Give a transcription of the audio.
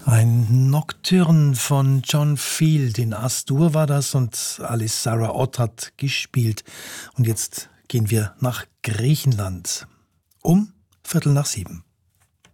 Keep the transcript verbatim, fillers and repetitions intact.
Ein Nocturne von John Field in As-Dur war das und Alice Sarah Ott hat gespielt. Und jetzt gehen wir nach Griechenland. Um Viertel nach sieben.